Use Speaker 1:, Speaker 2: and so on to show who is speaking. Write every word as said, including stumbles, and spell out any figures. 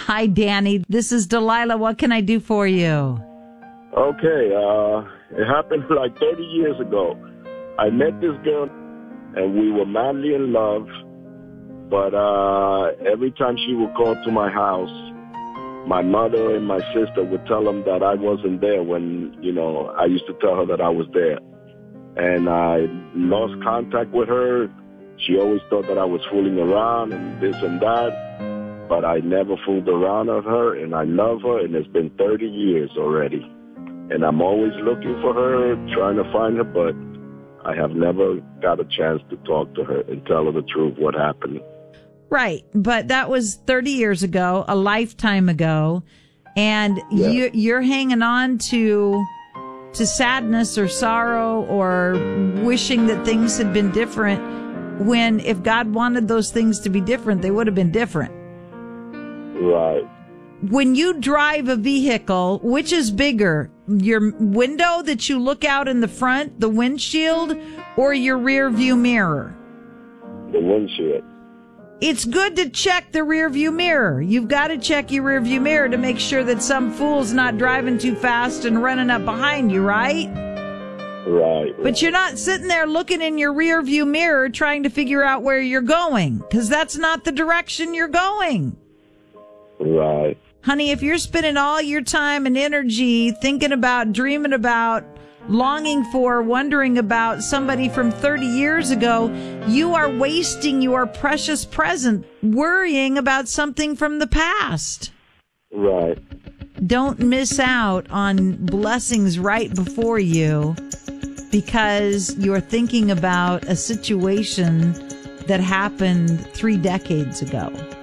Speaker 1: Hi, Danny. This is Delilah. What can I do for you?
Speaker 2: Okay, uh, it happened like thirty years ago. I met this girl, and we were madly in love, but uh, every time she would call to my house, my mother and my sister would tell them that I wasn't there when, you know, I used to tell her that I was there. And I lost contact with her. She always thought that I was fooling around and this and that, but I never fooled around with her, and I love her, and it's been thirty years already. And I'm always looking for her, trying to find her, but I have never got a chance to talk to her and tell her the truth, what happened.
Speaker 1: Right, but that was thirty years ago, a lifetime ago, and yeah. you, you're hanging on to to sadness or sorrow or wishing that things had been different, when if God wanted those things to be different, they would have been different.
Speaker 2: Right.
Speaker 1: When you drive a vehicle, which is bigger, your window that you look out in the front, the windshield, or your rear view mirror?
Speaker 2: The windshield.
Speaker 1: It's good to check the rear view mirror. You've got to check your rear view mirror to make sure that some fool's not driving too fast and running up behind you, right?
Speaker 2: Right.
Speaker 1: But you're not sitting there looking in your rear view mirror trying to figure out where you're going, because that's not the direction you're going.
Speaker 2: Right.
Speaker 1: Honey, if you're spending all your time and energy thinking about, dreaming about, longing for, wondering about somebody from thirty years ago, you are wasting your precious present worrying about something from the past.
Speaker 2: Right.
Speaker 1: Don't miss out on blessings right before you because you're thinking about a situation that happened three decades ago.